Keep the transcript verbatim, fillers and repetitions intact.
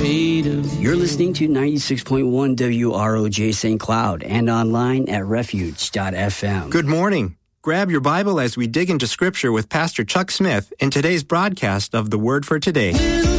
creative. You're listening to ninety-six point one W R O J Saint Cloud and online at refuge dot f m. Good morning. Grab your Bible as we dig into Scripture with Pastor Chuck Smith in today's broadcast of The Word for Today.